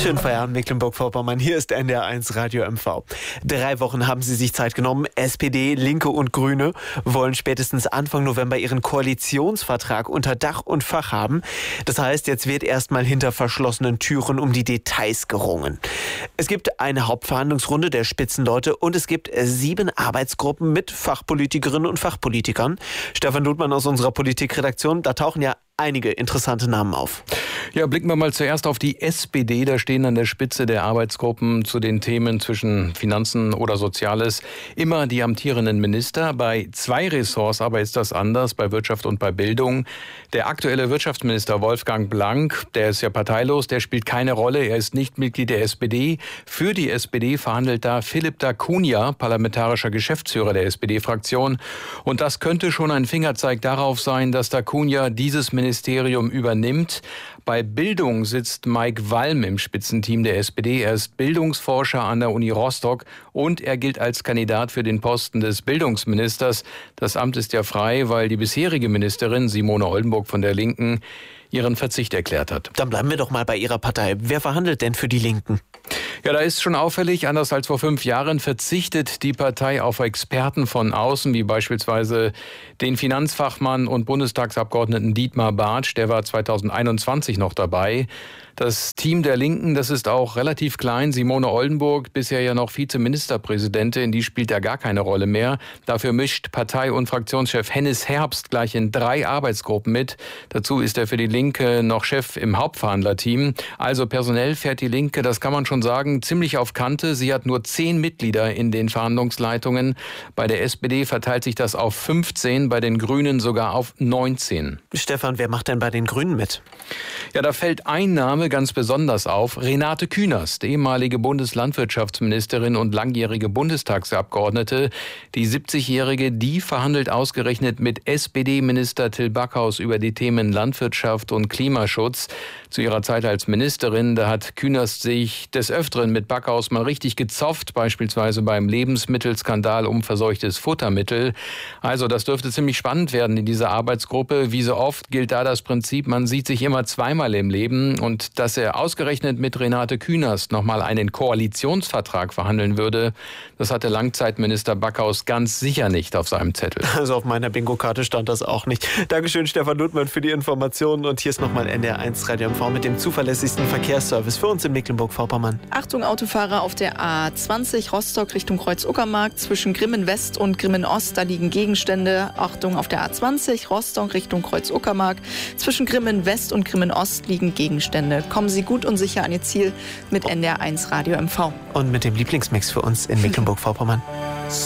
Schönen Feierabend, Mecklenburg-Vorpommern. Hier ist NDR1 Radio MV. 3 Wochen haben sie sich Zeit genommen. SPD, Linke und Grüne wollen spätestens Anfang November ihren Koalitionsvertrag unter Dach und Fach haben. Das heißt, jetzt wird erstmal hinter verschlossenen Türen um die Details gerungen. Es gibt eine Hauptverhandlungsrunde der Spitzenleute und es gibt 7 Arbeitsgruppen mit Fachpolitikerinnen und Fachpolitikern. Stefan Ludmann aus unserer Politikredaktion, da tauchen ja einige interessante Namen auf. Ja, blicken wir mal zuerst auf die SPD. Da stehen an der Spitze der Arbeitsgruppen zu den Themen zwischen Finanzen oder Soziales immer die amtierenden Minister. Bei 2 Ressorts aber ist das anders, bei Wirtschaft und bei Bildung. Der aktuelle Wirtschaftsminister Wolfgang Blank, der ist ja parteilos, der spielt keine Rolle. Er ist nicht Mitglied der SPD. Für die SPD verhandelt da Philipp da Cunha, parlamentarischer Geschäftsführer der SPD-Fraktion. Und das könnte schon ein Fingerzeig darauf sein, dass da Cunha dieses Ministerium übernimmt. Bei Bildung sitzt Mike Walm im Spitzenteam der SPD. Er ist Bildungsforscher an der Uni Rostock und er gilt als Kandidat für den Posten des Bildungsministers. Das Amt ist ja frei, weil die bisherige Ministerin Simone Oldenburg von der Linken ihren Verzicht erklärt hat. Dann bleiben wir doch mal bei Ihrer Partei. Wer verhandelt denn für die Linken? Ja, da ist schon auffällig, anders als vor 5 Jahren verzichtet die Partei auf Experten von außen, wie beispielsweise den Finanzfachmann und Bundestagsabgeordneten Dietmar Bartsch, der war 2021 noch dabei. Das Team der Linken, das ist auch relativ klein. Simone Oldenburg, bisher ja noch Vizeministerpräsidentin, die spielt ja gar keine Rolle mehr. Dafür mischt Partei- und Fraktionschef Hennis Herbst gleich in 3 Arbeitsgruppen mit. Dazu ist er für die Linke noch Chef im Hauptverhandlerteam. Also personell fährt die Linke, das kann man schon sagen, ziemlich auf Kante. Sie hat nur 10 Mitglieder in den Verhandlungsleitungen. Bei der SPD verteilt sich das auf 15, bei den Grünen sogar auf 19. Stefan, wer macht denn bei den Grünen mit? Ja, da fällt ein Name ganz besonders auf. Renate Künast, ehemalige Bundeslandwirtschaftsministerin und langjährige Bundestagsabgeordnete. Die 70-Jährige, die verhandelt ausgerechnet mit SPD-Minister Till Backhaus über die Themen Landwirtschaft und Klimaschutz. Zu ihrer Zeit als Ministerin, da hat Künast sich des Öfteren mit Backhaus mal richtig gezofft, beispielsweise beim Lebensmittelskandal um verseuchtes Futtermittel. Also das dürfte ziemlich spannend werden in dieser Arbeitsgruppe. Wie so oft gilt da das Prinzip, man sieht sich immer zweimal im Leben. Und dass er ausgerechnet mit Renate Künast nochmal einen Koalitionsvertrag verhandeln würde, das hatte Langzeitminister Backhaus ganz sicher nicht auf seinem Zettel. Also auf meiner Bingo-Karte stand das auch nicht. Dankeschön, Stefan Ludmann, für die Informationen. Und hier ist nochmal NDR1 Radio MV mit dem zuverlässigsten Verkehrsservice für uns in Mecklenburg-Vorpommern. Achtung, Autofahrer auf der A20 Rostock Richtung Kreuz-Uckermark. Zwischen Grimmen West und Grimmen Ost, da liegen Gegenstände. Achtung, auf der A20 Rostock Richtung Kreuz-Uckermark. Zwischen Grimmen West und Grimmen Ost liegen Gegenstände. Kommen Sie gut und sicher an Ihr Ziel mit NDR1 Radio MV. Und mit dem Lieblingsmix für uns in Mecklenburg-Vorpommern.